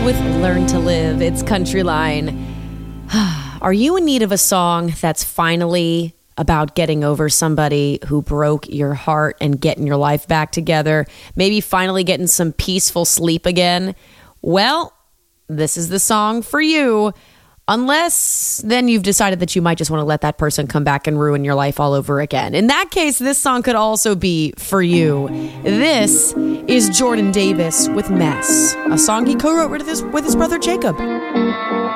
with Learn to Live. It's Country Line. Are you in need of a song that's finally about getting over somebody who broke your heart and getting your life back together? Maybe finally getting some peaceful sleep again? Well, this is the song for you. Unless then you've decided that you might just want to let that person come back and ruin your life all over again. In that case, this song could also be for you. This is Jordan Davis with Mess, a song he co-wrote with his brother Jacob.